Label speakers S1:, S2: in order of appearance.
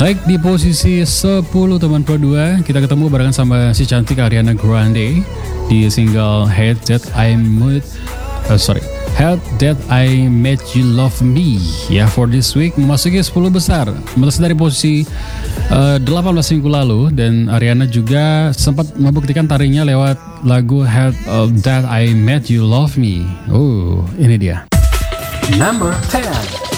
S1: Baik, di posisi 10 teman Pro 2 kita ketemu barengan sama si cantik Ariana Grande di single Hate That I Made You Love Me ya, for this week memasuki 10 besar, melesat dari posisi 18 minggu lalu, dan Ariana juga sempat membuktikan taringnya lewat lagu Hate That I Made You Love Me. Ini dia.
S2: Number 10.